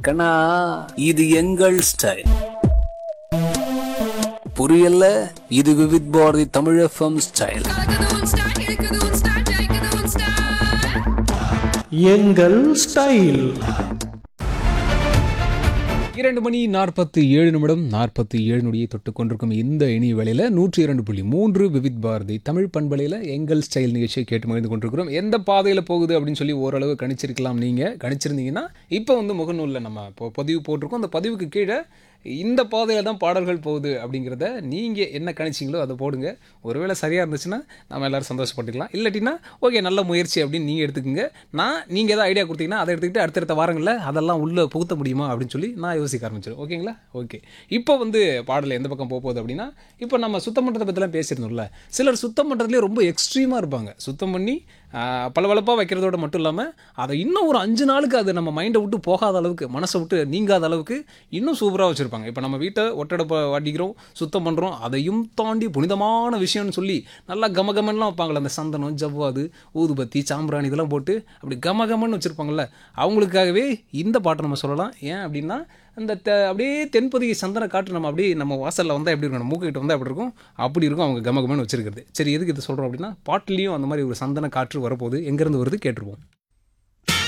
கண்ணா இது எங்கள் ஸ்டைல். புரியல? இது விவித் பாரதி தமிழ் எஃப்எம் ஸ்டைல். எங்கள் ஸ்டைல். 2 மணி 47 நிமிடம் 47 நொடியை தொட்டு கொண்டிருக்கும் இந்த இனிய வேளையில் 102.3 விவித் பாரதி தமிழ் பண்பலையில் எங்கள் ஸ்டைல் நிகழ்ச்சியை கேட்டு மகிழ்ந்து கொண்டிருக்கிறோம். எந்த பாதையில் போகுது அப்படின்னு சொல்லி ஓரளவு கணிச்சிருக்கலாம். நீங்கள் கணிச்சிருந்தீங்கன்னா இப்போ முகநூலில் நம்ம இப்போ பதிவு போட்டிருக்கோம். அந்த பதிவுக்கு கீழே இந்த பாதையில் தான் பாடல்கள் போகுது அப்படிங்கிறத நீங்கள் என்ன கணிச்சிங்களோ அதை போடுங்க. ஒருவேளை சரியாக இருந்துச்சுன்னா நம்ம எல்லோரும் சந்தோஷப்பட்டுக்கலாம். இல்லாட்டினா ஓகே நல்ல முயற்சி அப்படின்னு நீங்கள் எடுத்துக்கோங்க. நீங்கள் எதாவது ஐடியா கொடுத்தீங்கன்னா அதை எடுத்துக்கிட்டு அடுத்தடுத்த வாரங்களில் அதெல்லாம் உள்ளே புகுத்த முடியுமா அப்படின்னு சொல்லி நான் யோசிக்க ஆரம்பிச்சிடும். ஓகேங்களா? ஓகே. இப்போ பாடல் எந்த பக்கம் போகுது அப்படின்னா, இப்போ நம்ம சுத்தம் பண்ணுறதை பற்றிலாம் பேசியிருந்தோம்ல. சிலர் சுத்தம் பண்ணுறதுலேயே ரொம்ப எக்ஸ்ட்ரீமாக இருப்பாங்க. சுத்தம் பண்ணி பளபளப்பாக வைக்கிறதோட மட்டும் இல்லாமல் அதை இன்னும் ஒரு 5 நாளுக்கு அது நம்ம மைண்டை விட்டு போகாத அளவுக்கு, மனசை விட்டு நீங்காத அளவுக்கு இன்னும் சூப்பராக வச்சுருப்பாங்க. இப்போ நம்ம வீட்டை ஒட்டடை அடிக்கிறோம், சுத்தம் பண்ணுறோம், அதையும் தாண்டி புனிதமான விஷயம்னு சொல்லி நல்லா கமகமன்லாம் வைப்பாங்களே. அந்த சந்தனம், ஜவ்வாது, ஊதுபத்தி, சாம்பிராணி இதெல்லாம் போட்டு அப்படி கமகமன்னு வச்சுருப்பாங்கள்ல. அவங்களுக்காகவே இந்த பாட்டை நம்ம சொல்லலாம். ஏன் அப்படின்னா, அந்த அப்படியே தென்பொதிகை சந்தன காற்று நம்ம வாசலில் வந்தால் எப்படி இருக்கும், நம்ம மூக்கிட்ட வந்தால் எப்படி இருக்கும், அப்படி இருக்கும் அவங்க கமகமன்னு வச்சுருக்கிறது. சரி, எதுக்கு இதை சொல்கிறோம் அப்படின்னா, பாட்டுலேயும் அந்த மாதிரி ஒரு சந்தன காற்று வரப்போகுது. எங்கேருந்து வருது கேட்டுருவோம்.